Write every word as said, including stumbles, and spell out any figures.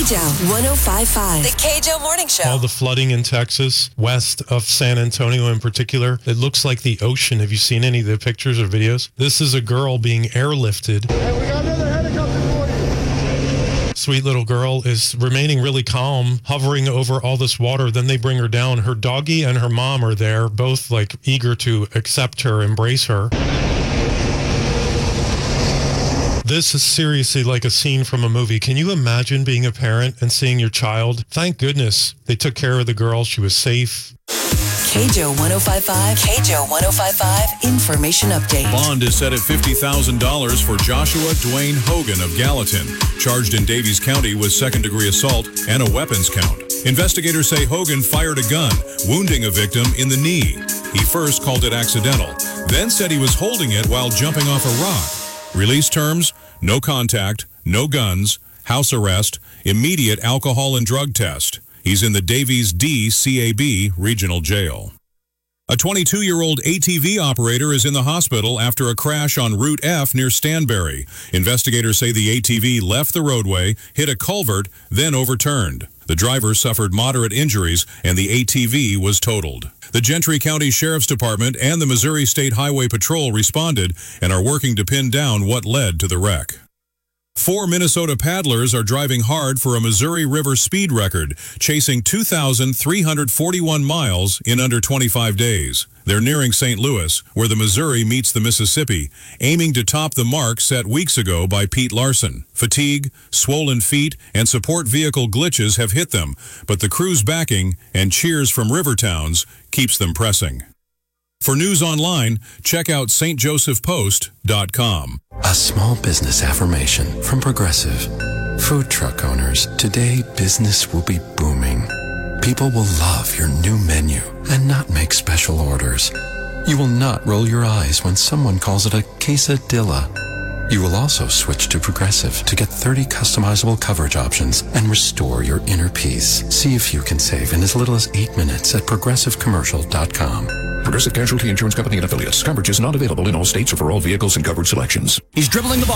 J O one oh five point five. The K J O Morning Show. All the flooding in Texas, west of San Antonio in particular, it looks like the ocean. Have you seen any of the pictures or videos? This is a girl being airlifted. Hey, we got another helicopter for you. Sweet little girl is remaining really calm, hovering over all this water. Then they bring her down. Her doggy and her mom are there, both like eager to accept her, embrace her. This is seriously like a scene from a movie. Can you imagine being a parent and seeing your child? Thank goodness they took care of the girl. She was safe. K J O one oh five point five. K J O one oh five point five. Information update. Bond is set at fifty thousand dollars for Joshua Dwayne Hogan of Gallatin, charged in Davies County with second-degree assault and a weapons count. Investigators say Hogan fired a gun, wounding a victim in the knee. He first called it accidental, then said he was holding it while jumping off a rock. Release terms: no contact, no guns, house arrest, immediate alcohol and drug test. He's in the Davies D C A B Regional Jail. A twenty-two-year-old A T V operator is in the hospital after a crash on Route F near Stanberry. Investigators say the A T V left the roadway, hit a culvert, then overturned. The driver suffered moderate injuries, and the A T V was totaled. The Gentry County Sheriff's Department and the Missouri State Highway Patrol responded and are working to pin down what led to the wreck. Four Minnesota paddlers are driving hard for a Missouri River speed record, chasing two thousand three hundred forty-one miles in under twenty-five days. They're nearing Saint Louis, where the Missouri meets the Mississippi, aiming to top the mark set weeks ago by Pete Larson. Fatigue, swollen feet, and support vehicle glitches have hit them, but the crew's backing and cheers from river towns keeps them pressing. For news online, check out S T Joseph Post dot com. A small business affirmation from Progressive. Food truck owners, today business will be booming. People will love your new menu and not make special orders. You will not roll your eyes when someone calls it a quesadilla. You will also switch to Progressive to get thirty customizable coverage options and restore your inner peace. See if you can save in as little as eight minutes at progressive commercial dot com. Progressive Casualty Insurance Company and affiliates. Coverage is not available in all states or for all vehicles and coverage selections. He's dribbling the ball.